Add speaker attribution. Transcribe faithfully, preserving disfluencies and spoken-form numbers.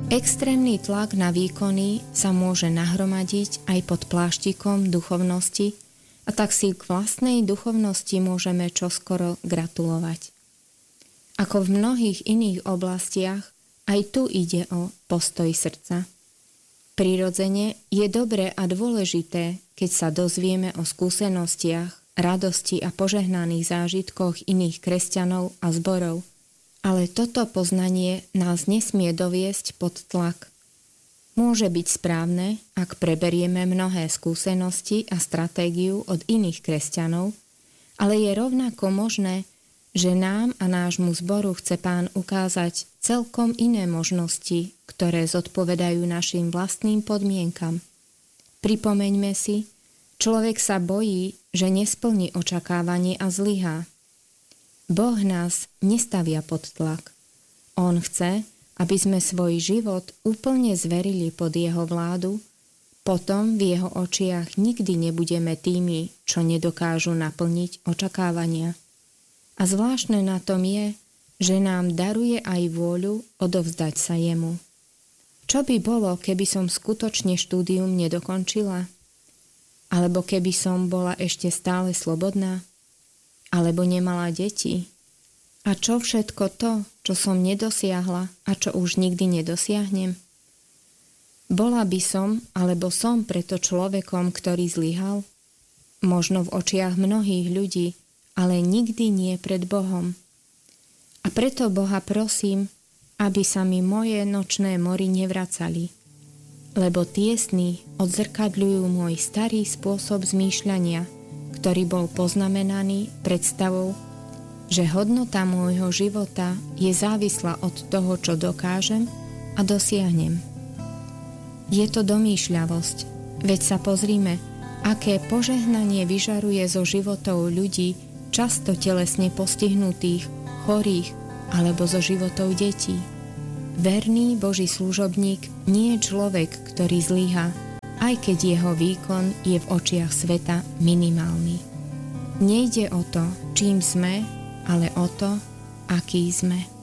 Speaker 1: Extrémny tlak na výkony sa môže nahromadiť aj pod pláštikom duchovnosti a tak si k vlastnej duchovnosti môžeme čoskoro gratulovať. Ako v mnohých iných oblastiach, aj tu ide o postoj srdca. Prirodzene je dobré a dôležité, keď sa dozvieme o skúsenostiach, radosti a požehnaných zážitkoch iných kresťanov a zborov, ale toto poznanie nás nesmie doviesť pod tlak. Môže byť správne, ak preberieme mnohé skúsenosti a stratégiu od iných kresťanov, ale je rovnako možné, že nám a nášmu zboru chce Pán ukázať celkom iné možnosti, ktoré zodpovedajú našim vlastným podmienkam. Pripomeňme si, človek sa bojí, že nesplní očakávanie a zlyhá. Boh nás nestavia pod tlak. On chce, aby sme svoj život úplne zverili pod jeho vládu, potom v jeho očiach nikdy nebudeme tými, čo nedokážu naplniť očakávania. A zvláštne na tom je, že nám daruje aj vôľu odovzdať sa jemu. Čo by bolo, keby som skutočne štúdium nedokončila? Alebo keby som bola ešte stále slobodná? Alebo nemala deti? A čo všetko to, čo som nedosiahla a čo už nikdy nedosiahnem? Bola by som, alebo som preto človekom, ktorý zlyhal? Možno v očiach mnohých ľudí, ale nikdy nie pred Bohom. A preto Boha prosím, aby sa mi moje nočné mory nevracali, lebo tie sny odzrkadľujú môj starý spôsob zmýšľania, ktorý bol poznamenaný predstavou, že hodnota môjho života je závislá od toho, čo dokážem a dosiahnem. Je to domýšľavosť, veď sa pozrime, aké požehnanie vyžaruje zo životov ľudí, často telesne postihnutých, chorých alebo zo životov detí. Verný Boží služobník nie je človek, ktorý zlyhá, aj keď jeho výkon je v očiach sveta minimálny. Nejde o to, čím sme, ale o to, aký sme.